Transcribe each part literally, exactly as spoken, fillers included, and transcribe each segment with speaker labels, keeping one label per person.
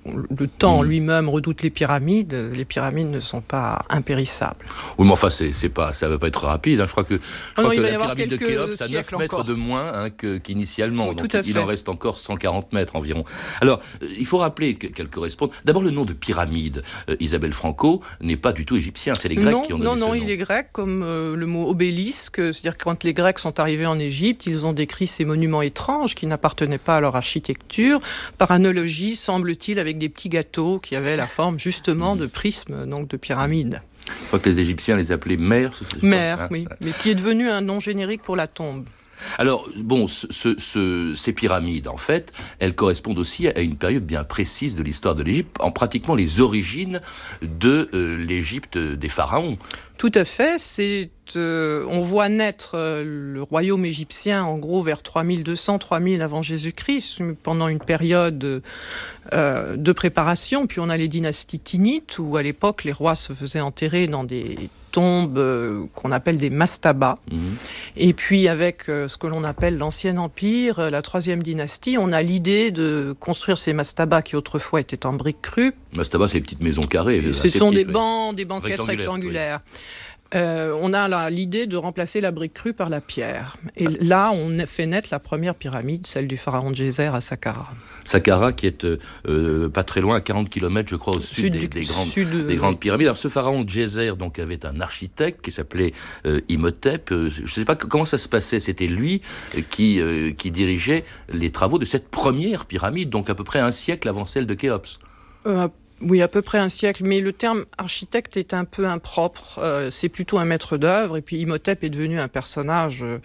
Speaker 1: le temps
Speaker 2: mmh.
Speaker 1: lui-même redoute les pyramides, les pyramides ne sont pas impérissables.
Speaker 2: Oui, mais enfin, c'est, c'est pas, ça va pas être rapide. Hein. Je crois que, je
Speaker 1: oh
Speaker 2: crois
Speaker 1: non,
Speaker 2: que
Speaker 1: il va
Speaker 2: la
Speaker 1: y avoir
Speaker 2: pyramide de Khéops a neuf mètres
Speaker 1: encore.
Speaker 2: de moins hein, que, qu'initialement.
Speaker 1: Oui,
Speaker 2: donc
Speaker 1: tout à
Speaker 2: il
Speaker 1: fait.
Speaker 2: en reste encore cent quarante mètres environ. Alors, euh, il faut rappeler que, qu'elle correspond. D'abord, le nom de pyramide, euh, Isabelle Franco, n'est pas du tout égyptien. C'est les Grecs
Speaker 1: non,
Speaker 2: qui ont
Speaker 1: non,
Speaker 2: donné
Speaker 1: non,
Speaker 2: ce nom.
Speaker 1: il est grec, comme euh, le mot obélisque. C'est-à-dire que quand les Grecs sont arrivés en Égypte, ils ont décrit ces monuments étranges qui n'appartenaient pas à leur architecture, par analogie, semble-t-il, avec des petits gâteaux qui avaient la forme justement de prismes, donc de pyramides.
Speaker 2: Je crois que les Égyptiens les appelaient mères.
Speaker 1: Mères,
Speaker 2: hein.
Speaker 1: oui, mais qui est devenu un nom générique pour la tombe.
Speaker 2: Alors, bon, ce, ce, ce, ces pyramides, en fait, elles correspondent aussi à une période bien précise de l'histoire de l'Égypte, en pratiquement les origines de euh, l'Égypte des pharaons.
Speaker 1: Tout à fait, c'est, euh, on voit naître euh, le royaume égyptien en gros vers trois mille deux cents, trois mille avant Jésus-Christ, pendant une période euh, de préparation. Puis on a les dynasties tinites, où à l'époque les rois se faisaient enterrer dans des tombes euh, qu'on appelle des mastabas. Mmh. Et puis avec euh, ce que l'on appelle l'Ancien Empire, euh, la troisième dynastie, on a l'idée de construire ces mastabas qui autrefois étaient en briques crues.
Speaker 2: Mastabas, c'est les petites maisons carrées.
Speaker 1: Ce sont
Speaker 2: petites,
Speaker 1: des bancs, des banquettes rectangulaires. rectangulaires. Oui. Euh, on a là, l'idée de remplacer la brique crue par la pierre. Et là, on fait naître la première pyramide, celle du pharaon Djéser à Saqqara.
Speaker 2: Saqqara, qui est euh, pas très loin, à quarante kilomètres, je crois, au sud, sud des, des, grandes, sud, des grandes pyramides. Alors, ce pharaon Djéser donc, avait un architecte qui s'appelait euh, Imhotep. Euh, je ne sais pas comment ça se passait. C'était lui qui, euh, qui dirigeait les travaux de cette première pyramide, donc à peu près un siècle avant celle de Khéops.
Speaker 1: Euh, Oui, à peu près un siècle, mais le terme architecte est un peu impropre, euh, c'est plutôt un maître d'œuvre, et puis Imhotep est devenu un personnage euh,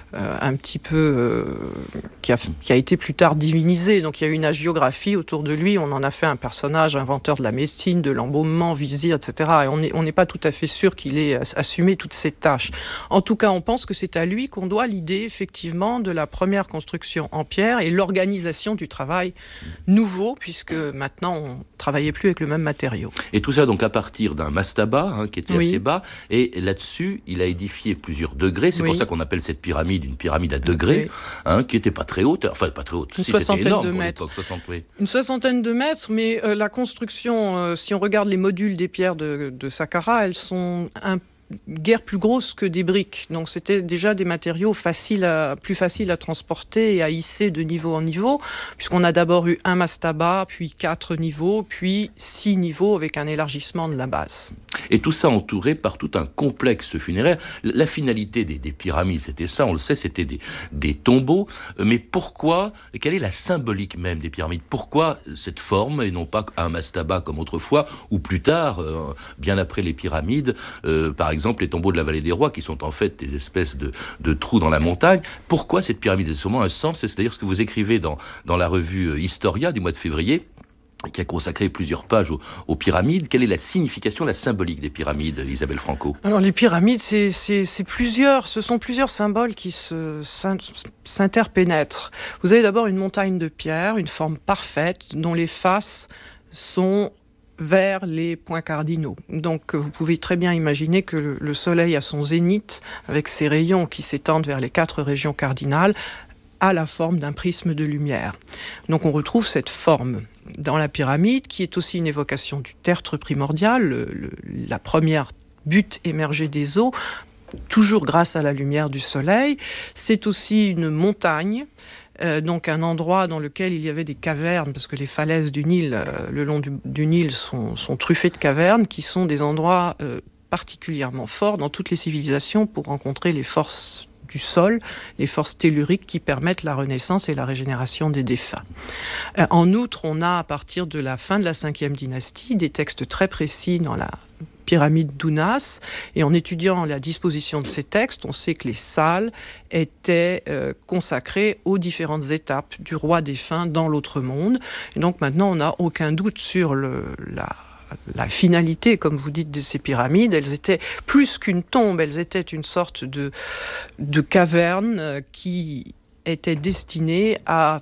Speaker 1: un petit peu euh, qui, a, qui a été plus tard divinisé, donc il y a eu une hagiographie autour de lui, on en a fait un personnage inventeur de la médecine, de l'embaumement, vizir, et cetera, et on n'est on n'est pas tout à fait sûr qu'il ait assumé toutes ces tâches. En tout cas, on pense que c'est à lui qu'on doit l'idée, effectivement, de la première construction en pierre et l'organisation du travail nouveau, puisque maintenant on travaillait plus avec le même matériau.
Speaker 2: Et tout ça donc à partir d'un mastaba hein, qui était oui. assez bas, et là-dessus il a édifié plusieurs degrés, c'est oui. pour ça qu'on appelle cette pyramide une pyramide à degrés, oui. hein, qui n'était pas très haute, enfin pas très haute,
Speaker 1: une
Speaker 2: si
Speaker 1: soixantaine
Speaker 2: c'était énorme
Speaker 1: de
Speaker 2: pour
Speaker 1: mètres.
Speaker 2: l'époque, soixante, oui.
Speaker 1: Une soixantaine de mètres, mais euh, la construction, euh, si on regarde les modules des pierres de, de Saqqara, elles sont un guère plus grosses que des briques. Donc c'était déjà des matériaux faciles à, plus faciles à transporter et à hisser de niveau en niveau, puisqu'on a d'abord eu un mastaba, puis quatre niveaux, puis six niveaux avec un élargissement de la base.
Speaker 2: Et tout ça entouré par tout un complexe funéraire. La finalité des, des pyramides, c'était ça, on le sait, c'était des, des tombeaux. Mais pourquoi, quelle est la symbolique même des pyramides ? Pourquoi cette forme et non pas un mastaba comme autrefois, ou plus tard, euh, bien après les pyramides, euh, par exemple, exemple les tombeaux de la vallée des rois, qui sont en fait des espèces de, de trous dans la montagne. Pourquoi cette pyramide ? C'est sûrement un sens, c'est d'ailleurs ce que vous écrivez dans, dans la revue Historia du mois de février, qui a consacré plusieurs pages aux, aux pyramides. Quelle est la signification, la symbolique des pyramides, Isabelle Franco ?
Speaker 1: Alors les pyramides, c'est, c'est, c'est plusieurs, ce sont plusieurs symboles qui se, s'interpénètrent. Vous avez d'abord une montagne de pierre, une forme parfaite, dont les faces sont vers les points cardinaux. Donc vous pouvez très bien imaginer que le Soleil à son zénith, avec ses rayons qui s'étendent vers les quatre régions cardinales, a la forme d'un prisme de lumière. Donc on retrouve cette forme dans la pyramide, qui est aussi une évocation du tertre primordial, le, le, la première butte émergée des eaux, toujours grâce à la lumière du Soleil. C'est aussi une montagne, Euh, donc un endroit dans lequel il y avait des cavernes, parce que les falaises du Nil, euh, le long du, du Nil, sont, sont truffées de cavernes, qui sont des endroits euh, particulièrement forts dans toutes les civilisations pour rencontrer les forces du sol, les forces telluriques qui permettent la renaissance et la régénération des défunts. Euh, en outre, on a à partir de la fin de la cinquième dynastie des textes très précis dans la pyramide d'Ounas, et en étudiant la disposition de ces textes, on sait que les salles étaient euh, consacrées aux différentes étapes du roi défunt dans l'autre monde. Et donc maintenant, on n'a aucun doute sur le, la, la finalité, comme vous dites, de ces pyramides. Elles étaient plus qu'une tombe, elles étaient une sorte de, de caverne euh, qui était destinée à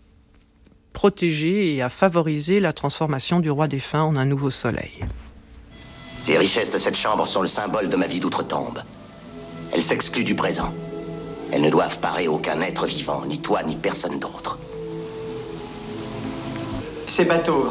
Speaker 1: protéger et à favoriser la transformation du roi défunt en un nouveau soleil.
Speaker 3: Les richesses de cette chambre sont le symbole de ma vie d'outre-tombe. Elles s'excluent du présent. Elles ne doivent parer aucun être vivant, ni toi, ni personne d'autre.
Speaker 4: Ces bateaux